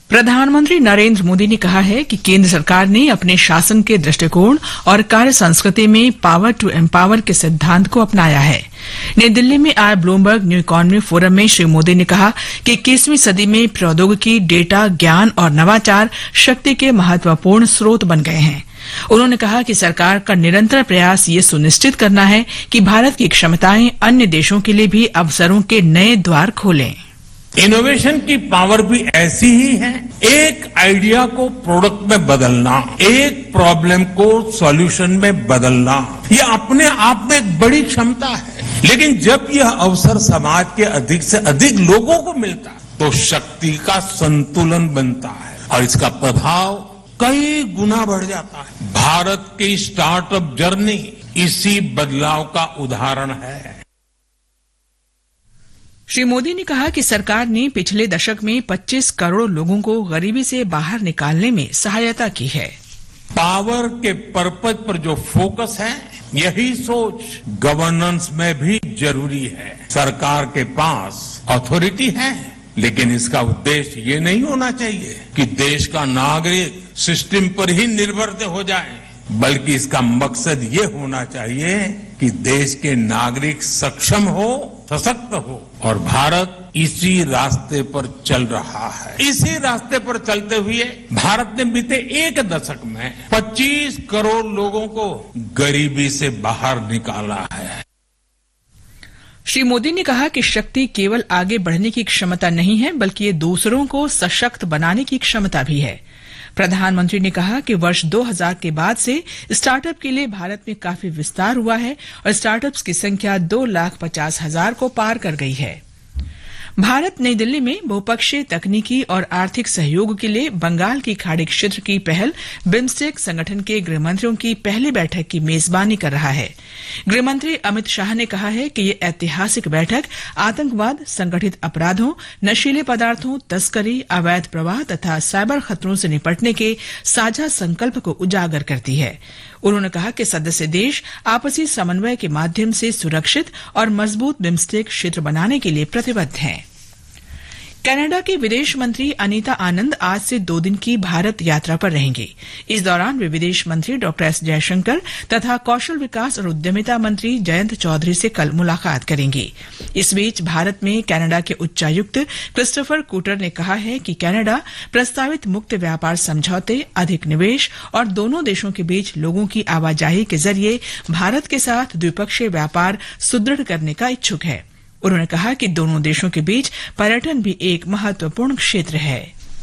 प्रधानमंत्री नरेंद्र मोदी ने कहा है कि केंद्र सरकार ने अपने शासन के दृष्टिकोण और कार्य संस्कृति में पावर टू एम्पावर के सिद्धांत को अपनाया है। नई दिल्ली में आए ब्लूमबर्ग न्यू इकोनॉमी फोरम में श्री मोदी ने कहा कि 21वीं सदी में प्रौद्योगिकी, डेटा, ज्ञान और नवाचार शक्ति के महत्वपूर्ण स्रोत बन गए हैं। उन्होंने कहा कि सरकार का निरंतर प्रयास ये सुनिश्चित करना है कि भारत की क्षमताएं अन्य देशों के लिए भी अवसरों के नए द्वार खोलें। इनोवेशन की पावर भी ऐसी ही है। एक आइडिया को प्रोडक्ट में बदलना, एक प्रॉब्लम को सॉल्यूशन में बदलना, यह अपने आप में एक बड़ी क्षमता है। लेकिन जब यह अवसर समाज के अधिक से अधिक लोगों को मिलता है तो शक्ति का संतुलन बनता है और इसका प्रभाव कई गुना बढ़ जाता है। भारत की स्टार्टअप जर्नी इसी बदलाव का उदाहरण है। श्री मोदी ने कहा कि सरकार ने पिछले दशक में 25 करोड़ लोगों को गरीबी से बाहर निकालने में सहायता की है। पावर के पर्पज पर जो फोकस है, यही सोच गवर्नेंस में भी जरूरी है। सरकार के पास अथॉरिटी है, लेकिन इसका उद्देश्य ये नहीं होना चाहिए कि देश का नागरिक सिस्टम पर ही निर्भर हो जाए, बल्कि इसका मकसद ये होना चाहिए कि देश के नागरिक सक्षम हो, सशक्त हो। और भारत इसी रास्ते पर चल रहा है। इसी रास्ते पर चलते हुए भारत ने बीते एक दशक में 25 करोड़ लोगों को गरीबी से बाहर निकाला है। श्री मोदी ने कहा कि शक्ति केवल आगे बढ़ने की क्षमता नहीं है, बल्कि ये दूसरों को सशक्त बनाने की क्षमता भी है। प्रधानमंत्री ने कहा कि वर्ष 2000 के बाद से स्टार्टअप के लिए भारत में काफी विस्तार हुआ है और स्टार्टअप्स की संख्या 2,50,000 को पार कर गई है। भारत नई दिल्ली में बहुपक्षीय तकनीकी और आर्थिक सहयोग के लिए बंगाल की खाड़ी क्षेत्र की पहल बिम्स्टेक संगठन के गृहमंत्रियों की पहली बैठक की मेजबानी कर रहा है। गृहमंत्री अमित शाह ने कहा है कि ये ऐतिहासिक बैठक आतंकवाद, संगठित अपराधों, नशीले पदार्थों, तस्करी, अवैध प्रवाह तथा साइबर खतरों से निपटने के साझा संकल्प को उजागर करती है। उन्होंने कहा कि सदस्य देश आपसी समन्वय के माध्यम से सुरक्षित और मजबूत बिम्स्टेक क्षेत्र बनाने के लिए प्रतिबद्ध हैं। कनाडा की विदेश मंत्री अनीता आनंद आज से 2 दिन की भारत यात्रा पर रहेंगी। इस दौरान वे विदेश मंत्री डॉक्टर एस जयशंकर तथा कौशल विकास और उद्यमिता मंत्री जयंत चौधरी से कल मुलाकात करेंगी। इस बीच भारत में कनाडा के उच्चायुक्त क्रिस्टोफर कूटर ने कहा है कि कनाडा प्रस्तावित मुक्त व्यापार समझौते, अधिक निवेश और दोनों देशों के बीच लोगों की आवाजाही के जरिए भारत के साथ द्विपक्षीय व्यापार सुदृढ़ करने का इच्छुक है। उन्होंने कहा कि दोनों देशों के बीच पर्यटन भी एक महत्वपूर्ण क्षेत्र है।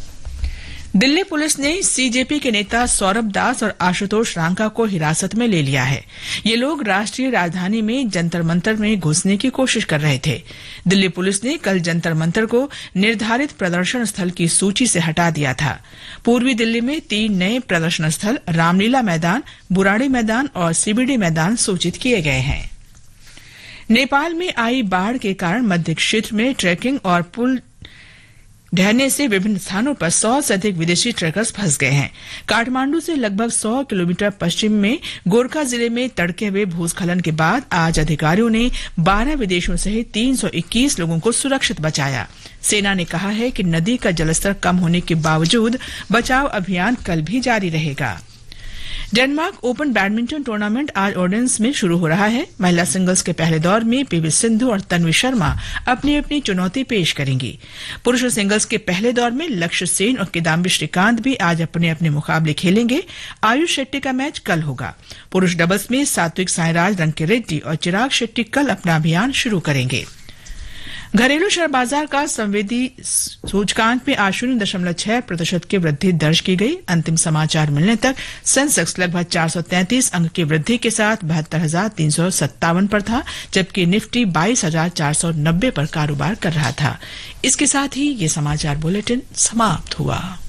दिल्ली पुलिस ने सीजेपी के नेता सौरभ दास और आशुतोष रांका को हिरासत में ले लिया है। ये लोग राष्ट्रीय राजधानी में जंतर मंतर में घुसने की कोशिश कर रहे थे। दिल्ली पुलिस ने कल जंतर मंतर को निर्धारित प्रदर्शन स्थल की सूची से हटा दिया था। पूर्वी दिल्ली में 3 नए प्रदर्शन स्थल रामलीला मैदान, बुराड़ी मैदान और सीबीडी मैदान सूचित किए गए हैं। नेपाल में आई बाढ़ के कारण मध्य क्षेत्र में ट्रैकिंग और पुल ढहने से विभिन्न स्थानों पर 100 से अधिक विदेशी ट्रैकर्स फंस गए हैं। काठमांडू से लगभग 100 किलोमीटर पश्चिम में गोरखा जिले में तड़के हुए भूस्खलन के बाद आज अधिकारियों ने 12 विदेशियों सहित 321 लोगों को सुरक्षित बचाया। सेना ने कहा है कि नदी का जलस्तर कम होने के बावजूद बचाव अभियान कल भी जारी रहेगा। डेनमार्क ओपन बैडमिंटन टूर्नामेंट आज ओडेंस में शुरू हो रहा है। महिला सिंगल्स के पहले दौर में पीवी सिंधु और तन्वी शर्मा अपनी अपनी चुनौती पेश करेंगी। पुरुष सिंगल्स के पहले दौर में लक्ष्य सेन और किदाम्बी श्रीकांत भी आज अपने अपने मुकाबले खेलेंगे। आयुष शेट्टी का मैच कल होगा। पुरुष डबल्स में सात्विक साईराज, रंकीरेड्डी और चिराग शेट्टी कल अपना अभियान शुरू करेंगे। घरेलू शेयर बाजार का संवेदी सूचकांक में आज 0.6% की वृद्धि दर्ज की गई। अंतिम समाचार मिलने तक सेंसेक्स लगभग 433 अंक की वृद्धि के साथ 72,357 पर था, जबकि निफ्टी 22,490 पर कारोबार कर रहा था। इसके साथ ही ये समाचार बुलेटिन समाप्त हुआ।